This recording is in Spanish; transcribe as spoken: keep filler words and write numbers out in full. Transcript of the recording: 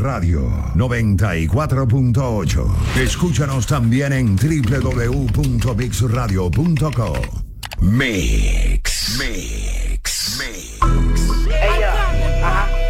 Radio noventa y cuatro punto ocho. Escúchanos también en doble u doble u doble u punto mix radio punto com. Mix.